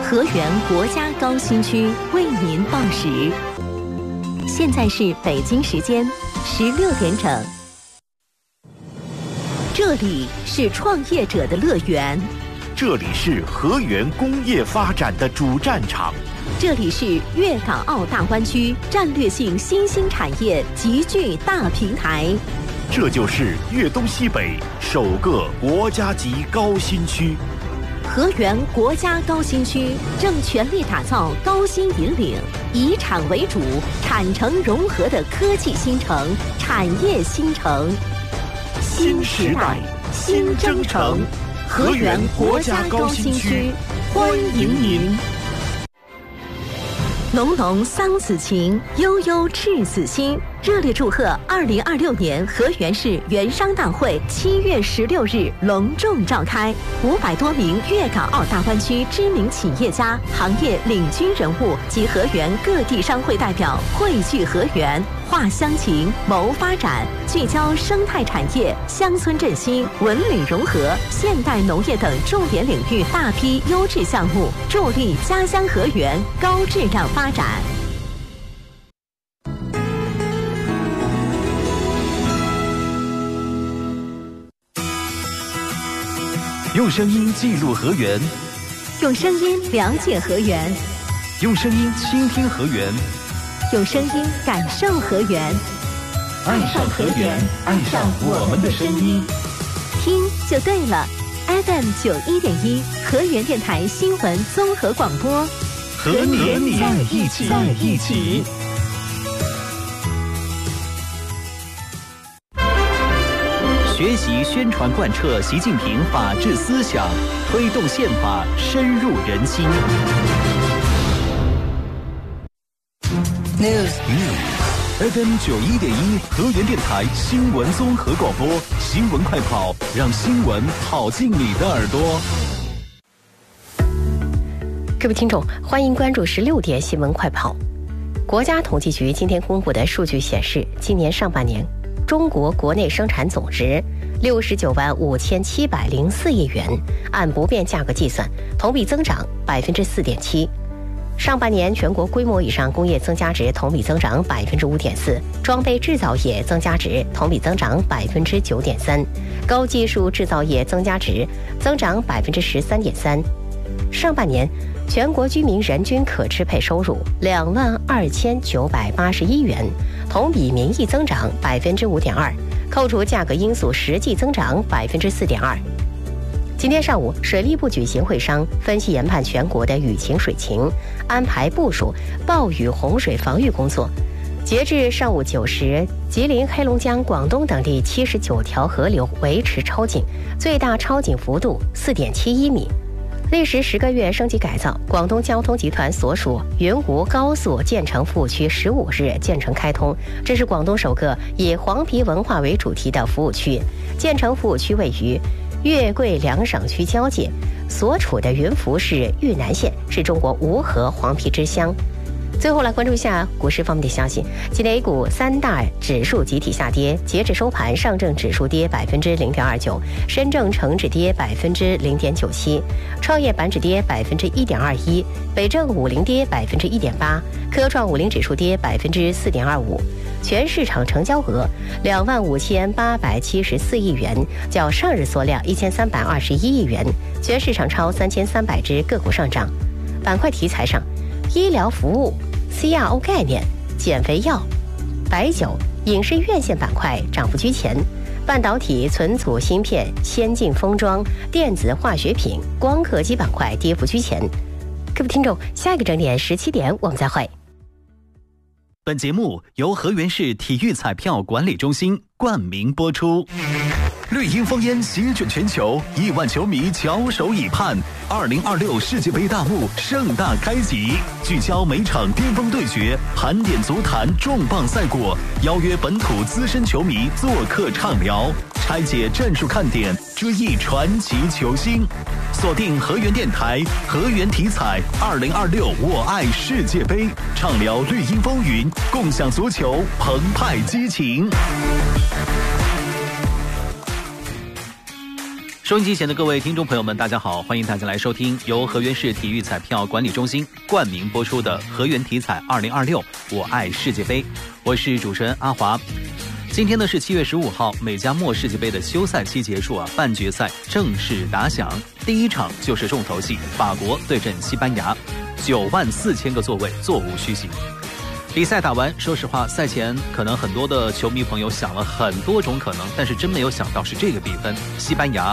河源国家高新区为您报时。现在是北京时间16点整。这里是创业者的乐园， 这里是河源工业发展的主战场， 这里是粤港澳大湾区战略性新兴产业集聚大平台， 这就是粤东西北首个国家级高新区。 河源国家高新区正全力打造高新引领、以产为主、产城融合的科技新城、产业新城。新时代，新征程，河源国家高新区，欢迎您。浓浓桑梓情，悠悠赤子心。热烈祝贺2026年河源市园商大会7月16日隆重召开，500多名粤港澳大湾区知名企业家、行业领军人物及河源各地商会代表汇聚河源，话乡情，谋发展，聚焦生态产业、乡村振兴、文旅融合、现代农业等重点领域大批优质项目，助力家乡河源高质量发展。 用声音记录河源， 用声音了解河源， 用声音倾听河源， 用声音感受河源。 爱上河源，爱上我们的声音， 听就对了。FM 91.1河源电台新闻综合广播， 和你在一起。学习宣传贯彻习近平法治思想，推动宪法深入人心。FM 91.1河源电台新闻综合广播，新闻快跑，让新闻跑进你的耳朵。 各位听众，欢迎关注16点新闻快跑。国家统计局今天公布的数据显示，今年上半年中国国内生产总值69万5704亿元，按不变价格计算，同比增长4.7%。上半年全国规模以上工业增加值同比增长5.4%，装备制造业增加值同比增长9.3%，高技术制造业增加值增长13.3%。上半年全国居民人均可支配收入22981元，同比名义增长5.2%，扣除价格因素实际增长4.2%。今天上午，水利部举行会商，分析研判全国的雨情水情，安排部署暴雨洪水防御工作。截至上午9时，吉林、黑龙江、广东等地79条河流维持超警，最大超警幅度4.71米。历时10个月升级改造，广东交通集团所属云吴高速建成服务区15日建成开通，这是广东首个以黄皮文化为主题的服务区。建成服务区位于粤桂两省区交界，所处的云浮市豫南县是中国无核黄皮之乡。最后来关注一下股市方面的消息。今天 A 股3大指数集体下跌，截至收盘，上证指数跌0.29%，深证成指跌0.97%，创业板指跌1.21%，北证50跌1.8%，科创50指数跌4.25%。全市场成交额25874亿元，较上日缩量1321亿元，全市场超3300只个股上涨。板块题材上，医疗服务、CRO 概念、减肥药、白酒、影视院线板块涨幅居前，半导体、存储芯片、先进封装、电子化学品、光刻机板块跌幅居前。各位听众，下一个整点17点我们再会。 本节目由河源市体育彩票管理中心冠名播出。绿茵烽烟席卷全球，1万球迷翘首以盼。2026世界杯大幕盛大开启，聚焦每场巅峰对决，盘点足坛重磅赛果，邀约本土资深球迷做客畅聊，拆解战术看点，追忆传奇球星。锁定河源电台，河源体彩2026我爱世界杯，畅聊绿茵风云，共享足球澎湃激情。 收音机前的各位听众朋友们，大家好，欢迎大家来收听由河源市体育彩票管理中心冠名播出的河源体彩2026我爱世界杯，我是主持人阿华。今天呢是7月15号，美加墨世界杯的休赛期结束啊，半决赛正式打响。第一场就是重头戏，法国对阵西班牙，94000个座位座无虚席。比赛打完，说实话，赛前可能很多的球迷朋友想了很多种可能，但是真没有想到是这个比分，西班牙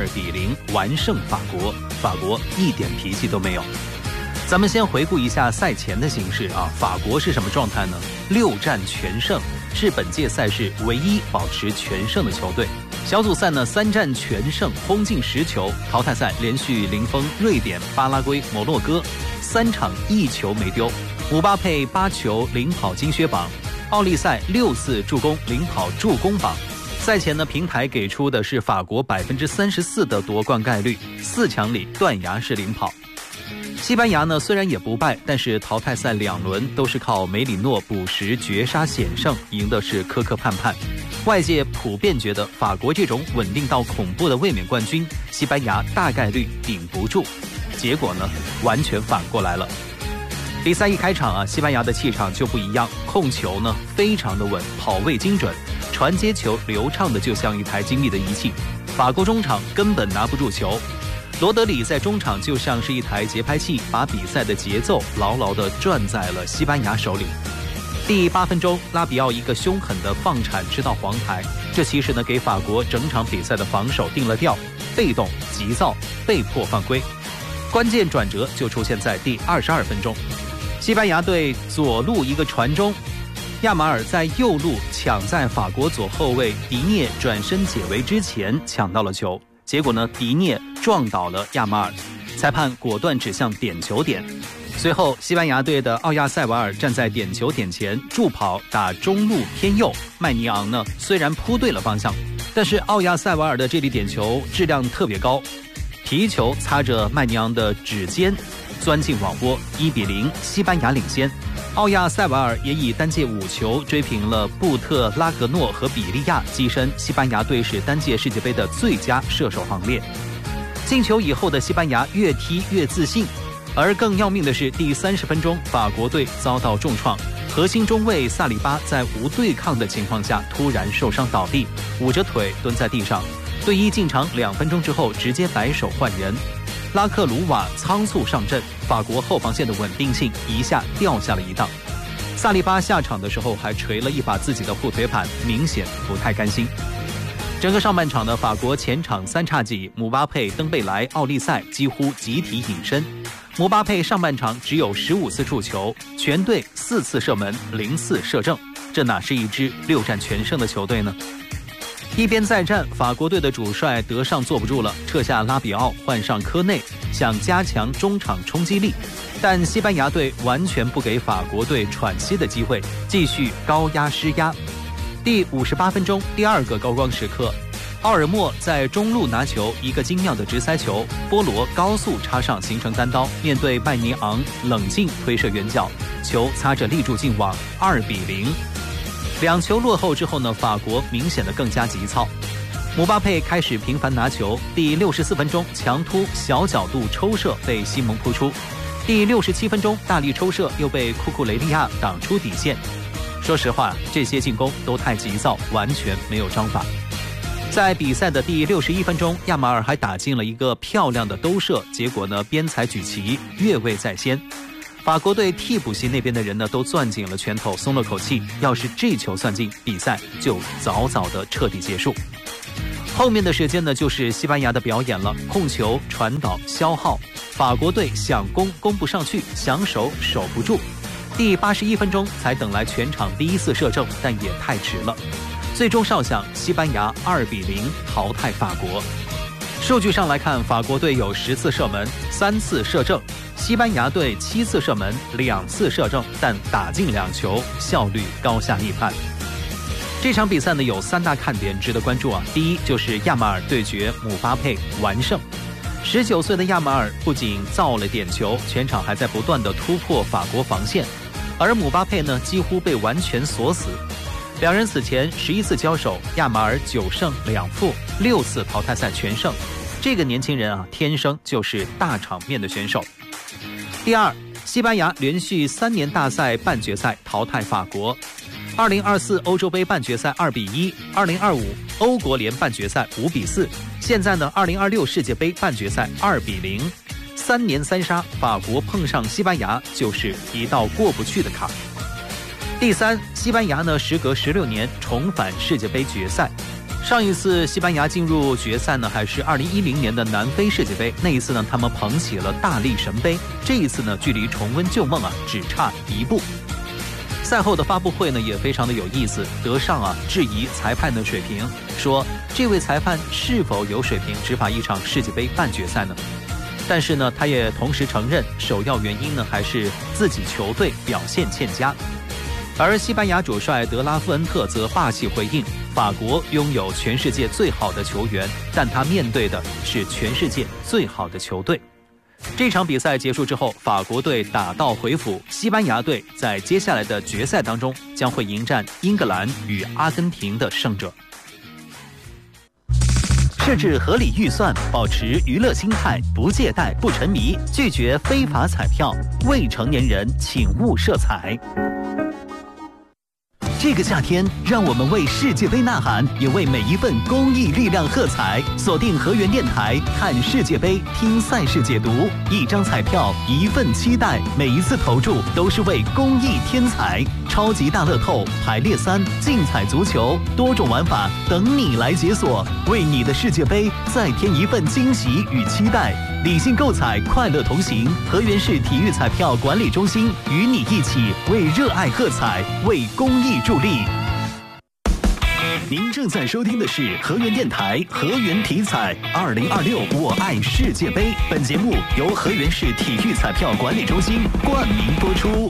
2-0完胜法国，法国一点脾气都没有。咱们先回顾一下赛前的形势啊，法国是什么状态呢？6战全胜，是本届赛事唯一保持全胜的球队。小组赛呢3战全胜，轰进10球。淘汰赛连续零封瑞典、巴拉圭、摩洛哥，3场1球没丢。姆巴佩8球领跑金靴榜，奥利赛6次助攻领跑助攻榜。赛前呢，平台给出的是法国34%的夺冠概率，4强里断崖式领跑。西班牙呢虽然也不败，但是淘汰赛2轮都是靠梅里诺补时绝杀险胜，赢的是磕磕绊绊。外界普遍觉得法国这种稳定到恐怖的卫冕冠军，西班牙大概率顶不住。结果呢，完全反过来了。比赛一开场啊，西班牙的气场就不一样，控球呢非常的稳，跑位精准，传接球流畅的就像一台精密的仪器。法国中场根本拿不住球，罗德里在中场就像是一台节拍器，把比赛的节奏牢牢地攥在了西班牙手里。第8分钟，拉比奥一个凶狠的放铲吃到黄牌，这其实呢给法国整场比赛的防守定了调，被动急躁，被迫犯规。关键转折就出现在第22分钟，西班牙队左路一个传中，亚马尔在右路抢在法国左后卫迪涅转身解围之前抢到了球，结果呢迪涅撞倒了亚马尔，裁判果断指向点球点。随后西班牙队的奥亚塞瓦尔站在点球点前助跑打中路偏右，麦尼昂呢虽然扑对了方向，但是奥亚塞瓦尔的这粒点球质量特别高，皮球擦着麦尼昂的指尖钻进网窝，1-0西班牙领先。奥亚塞瓦尔也以单届5球追平了布特拉格诺和比利亚，跻身西班牙队是单届世界杯的最佳射手行列。进球以后的西班牙越踢越自信，而更要命的是第30分钟，法国队遭到重创，核心中卫萨里巴在无对抗的情况下突然受伤倒地，捂着腿蹲在地上。队医进场2分钟之后直接摆手换人，拉克鲁瓦仓促上阵，法国后防线的稳定性一下掉下了一档。萨利巴下场的时候还捶了一把自己的护腿板，明显不太甘心。整个上半场的法国前场3叉戟，姆巴佩、登贝莱、奥利赛几乎集体隐身。姆巴佩上半场只有15次触球，全队4次射门0次射正，这哪是一支6战全胜的球队呢？一边再战，法国队的主帅德尚坐不住了，撤下拉比奥，换上科内，想加强中场冲击力，但西班牙队完全不给法国队喘息的机会，继续高压施压。第58分钟，第2个高光时刻，奥尔莫在中路拿球，一个精妙的直塞球，波罗高速插上形成单刀，面对麦尼昂冷静推射远角，球擦着立柱进网，2-0。2球落后之后呢，法国明显的更加急躁，姆巴佩开始频繁拿球。第64分钟，强突小角度抽射被西蒙扑出。第67分钟，大力抽射又被库库雷利亚挡出底线。说实话，这些进攻都太急躁，完全没有章法。在比赛的第61分钟，亚马尔还打进了一个漂亮的兜射，结果呢边裁举旗，越位在先。法国队替补席那边的人呢，都攥紧了拳头，松了口气。要是这球算进，比赛就早早的彻底结束。后面的时间呢，就是西班牙的表演了，控球、传导、消耗。法国队想攻攻不上去，想守守不住。第81分钟才等来全场第1次射正，但也太迟了。最终哨响，西班牙2-0淘汰法国。数据上来看，法国队有10次射门，3次射正。西班牙队7次射门，2次射正，但打进2球，效率高下立判。这场比赛呢有3大看点值得关注啊。第一就是亚马尔对决姆巴佩完胜，19岁的亚马尔不仅造了点球，全场还在不断的突破法国防线，而姆巴佩呢几乎被完全锁死。两人此前11次交手，亚马尔9胜2负，6次淘汰赛全胜。 这个年轻人啊，天生就是大场面的选手。第二，西班牙连续3年大赛半决赛淘汰法国。2024欧洲杯半决赛2比1 ，2025欧国联半决赛5比4，现在呢，2026世界杯半决赛2比0，3年3杀，法国碰上西班牙就是一道过不去的坎。第三，西班牙呢，时隔16年重返世界杯决赛。上一次西班牙进入决赛呢，还是2010年的南非世界杯，那一次呢，他们捧起了大力神杯。这一次呢，距离重温旧梦啊，只差1步。赛后的发布会呢，也非常的有意思。德尚啊，质疑裁判的水平，说这位裁判是否有水平执法一场世界杯半决赛呢？但是呢，他也同时承认，首要原因呢，还是自己球队表现欠佳。而西班牙主帅德拉夫恩特则霸气回应，法国拥有全世界最好的球员，但他面对的是全世界最好的球队。这场比赛结束之后，法国队打道回府，西班牙队在接下来的决赛当中将会迎战英格兰与阿根廷的胜者。设置合理预算，保持娱乐心态，不借贷不沉迷，拒绝非法彩票，未成年人请勿涉彩。这个夏天，让我们为世界杯呐喊，也为每一份公益力量喝彩。锁定河源电台，看世界杯，听赛事解读。一张彩票，一份期待，每一次投注都是为公益添彩。超级大乐透、排列3、竞彩足球，多种玩法等你来解锁，为你的世界杯再添一份惊喜与期待。理性购彩，快乐同行。河源市体育彩票管理中心与你一起为热爱喝彩，为公益助力。您正在收听的是河源电台河源体彩2026我爱世界杯。本节目由河源市体育彩票管理中心冠名播出。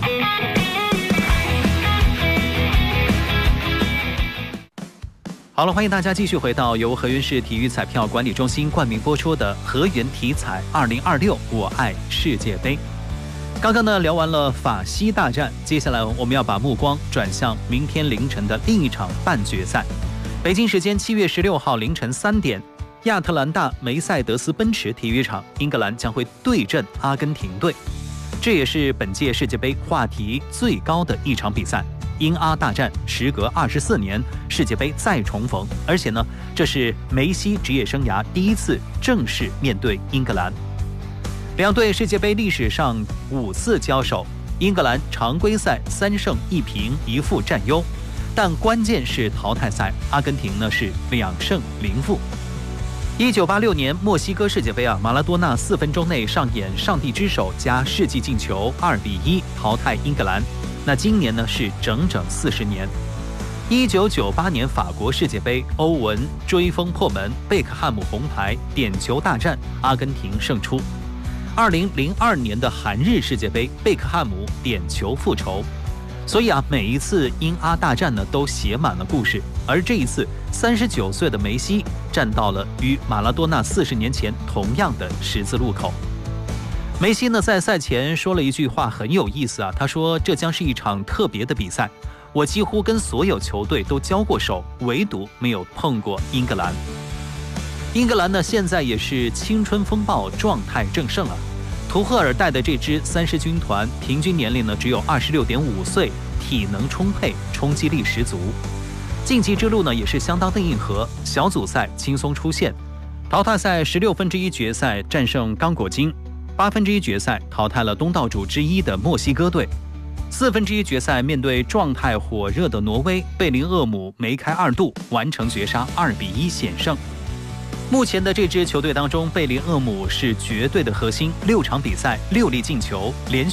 好了，欢迎大家继续回到由河源市体育彩票管理中心冠名播出的河源体彩2026我爱世界杯。刚刚呢聊完了法西大战，接下来我们要把目光转向明天凌晨的另一场半决赛。北京时间7月16号凌晨3点，亚特兰大梅赛德斯奔驰体育场，英格兰将会对阵阿根廷队。这也是本届世界杯话题最高的一场比赛。英阿大战时隔24年，世界杯再重逢，而且呢，这是梅西职业生涯第一次正式面对英格兰。两队世界杯历史上5次交手，英格兰常规赛3胜1平1负占优，但关键是淘汰赛，阿根廷呢是2胜0负。1986年墨西哥世界杯马拉多纳4分钟内上演上帝之手加世纪进球2比1淘汰英格兰。那今年呢是整整40年。1998年法国世界杯，欧文追风破门，贝克汉姆红牌，点球大战，阿根廷胜出。2002年的韩日世界杯，贝克汉姆点球复仇。所以每一次英阿大战呢都写满了故事，而这一次39岁的梅西站到了与马拉多纳40年前同样的十字路口。梅西呢在赛前说了一句话很有意思他说这将是一场特别的比赛，我几乎跟所有球队都交过手，唯独没有碰过英格兰。英格兰呢现在也是青春风暴，状态正盛图赫尔带的这支30军团平均年龄呢只有26.5岁，体能充沛，冲击力十足。晋级之路呢也是相当的硬核，小组赛轻松出线，淘汰赛1/16决赛战胜刚果金，1/8决赛淘汰了东道主之一的墨西哥队，1/4决赛面对状态火热的挪威，贝林厄姆梅开2度，完成绝杀2比1险胜。目前的这支球队当中，贝林厄姆是绝对的核心，6场比赛6粒进球，连续